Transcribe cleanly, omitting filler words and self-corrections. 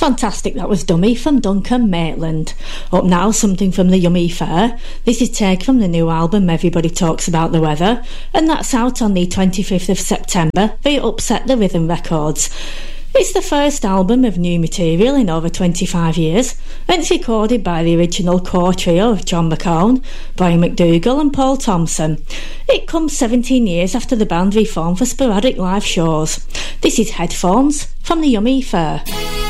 Fantastic, that was Dummy from Duncan Maitland. Up now, something from the Yummy Fair. This is taken from the new album Everybody Talks About the Weather, and that's out on the 25th of September via Upset the Rhythm Records. It's the first album of new material in over 25 years, and it's recorded by the original core trio of John McCone, Brian McDougall and Paul Thompson. It comes 17 years after the band reformed for sporadic live shows. This is Headphones from the Yummy Fair.